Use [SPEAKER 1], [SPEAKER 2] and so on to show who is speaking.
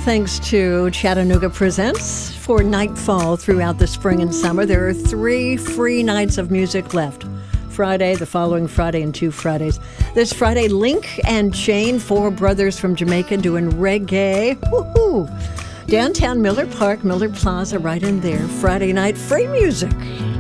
[SPEAKER 1] thanks to Chattanooga Presents for Nightfall throughout the spring and summer. There are 3 free nights of music left. Friday, the following Friday, and 2 Fridays. This Friday, Link and Chain, 4 brothers from Jamaica doing reggae. Woohoo! Downtown Miller Park, Miller Plaza, right in there. Friday night, free music.